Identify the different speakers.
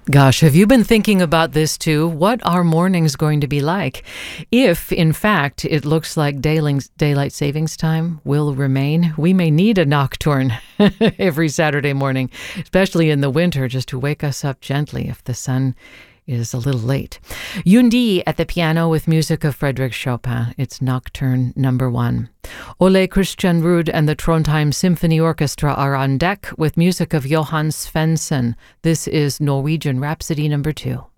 Speaker 1: Gosh, have you been thinking about this too? What are mornings going to be like? If, in fact, it looks like daylight savings time will remain, we may need a nocturne every Saturday morning, especially in the winter, just to wake us up gently if the sun is a little late. Yundi at the piano with music of Frédéric Chopin. It's Nocturne number 1. Ole Christian Ruud and the Trondheim Symphony Orchestra are on deck with music of Johann Svensson. This is Norwegian Rhapsody number 2.